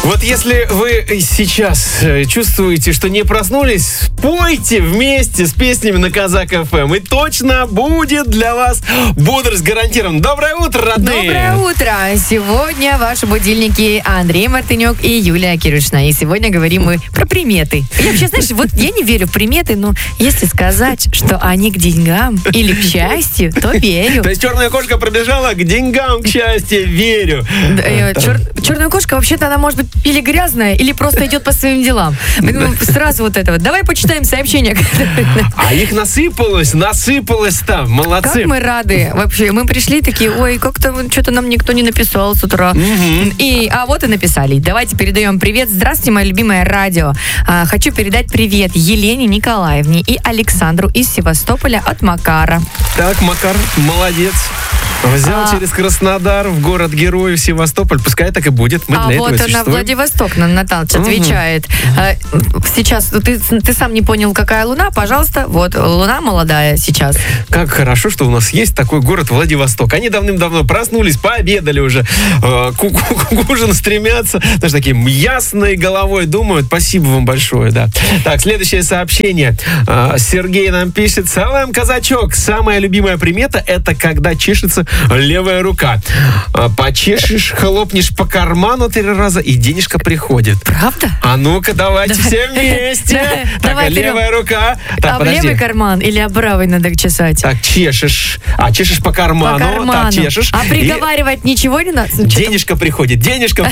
Вот если вы сейчас чувствуете, что не проснулись, пойте вместе с песнями на Казак ФМ. И точно будет для вас бодрость гарантирована. Доброе утро, родные! Доброе утро! Сегодня ваши будильники Андрей Мартынюк и Юлия Кирюшина. И сегодня говорим мы про приметы. Я вообще, знаешь, вот я не верю в приметы, но если сказать, что они к деньгам или к счастью, то верю. То есть черная кошка пробежала к деньгам, к счастью, верю. Черная кошка, вообще-то, она может быть или грязная, или просто идет по своим делам. Сразу вот это вот. Давай почитаем сообщения. А их насыпалось там. Молодцы. Как мы рады. Вообще, мы пришли такие, ой, как-то что-то нам никто не написал с утра. А вот и написали. Давайте передаем привет. Здравствуйте, мое любимое радио. Хочу передать привет Елене Николаевне и Александру из Севастополя от Макара. Так, Макар, молодец. Взял через Краснодар в город героев Севастополь. Пускай так и будет. Мы для этого вот существуем. на Владивосток нам Наталья отвечает. Сейчас ты сам не понял, какая луна. Пожалуйста, вот луна молодая сейчас. Как хорошо, что у нас есть такой город Владивосток. Они давным-давно проснулись, пообедали уже, к ужину стремятся. Даже таким ясной головой думают. Спасибо вам большое, да. Так, следующее сообщение. Сергей нам пишет. Салам, казачок. Самая любимая примета — это когда чешется левая рука. Почешешь, хлопнешь по карману 3 раза, и денежка приходит. Правда? А ну-ка, давайте все вместе. Так, левая рука. А в левый карман или об правый надо чесать? Так, чешешь. Чешешь по карману. По карману. Так, чешешь. А приговаривать ничего не надо? Денежка приходит.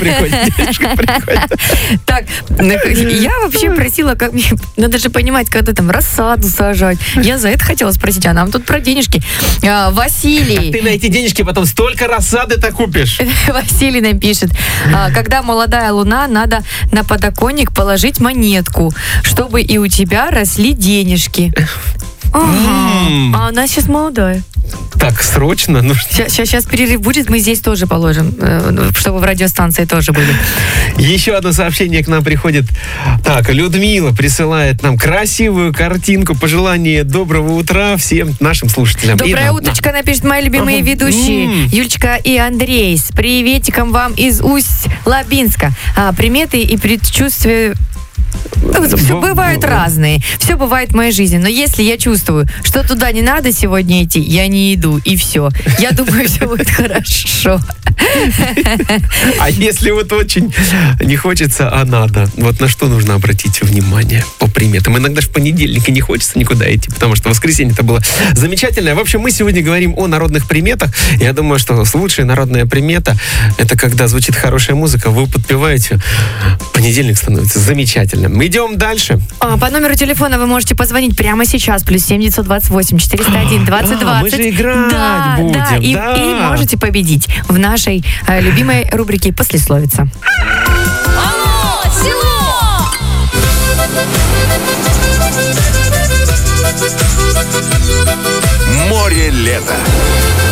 Так, я вообще просила, как мне, надо же понимать, когда там рассаду сажать. Я за это хотела спросить, а нам тут про денежки. Василий. Ты на эти денежки потом столько рассады-то купишь. Василий нам пишет. Когда молодая луна, надо на подоконник положить монетку, чтобы и у тебя росли денежки. А она сейчас молодая. Так, срочно. Сейчас перерыв будет, мы здесь тоже положим, чтобы в радиостанции тоже были. Еще одно сообщение к нам приходит. Так, Людмила присылает нам красивую картинку, пожелание доброго утра всем нашим слушателям. Доброе утречко, напишет мои любимые ведущие Юлечка и Андрей. С приветиком вам из Усть-Лабинска. Приметы и предчувствия... Все бывают разные. Все бывает в моей жизни. Но если я чувствую, что туда не надо сегодня идти, я не иду, и все. Я думаю, все будет хорошо. А если вот очень не хочется, а надо? Вот на что нужно обратить внимание по приметам? Иногда же в понедельник и не хочется никуда идти, потому что воскресенье-то было замечательное. В общем, мы сегодня говорим о народных приметах. Я думаю, что лучшая народная примета — это когда звучит хорошая музыка, вы подпеваете, понедельник становится замечательным. Мы идем дальше. По номеру телефона вы можете позвонить прямо сейчас. +7 928 401 20 20. Мы же играть будем. И можете победить в нашей любимой рубрике «Послесловица». Алло, село! Море лета.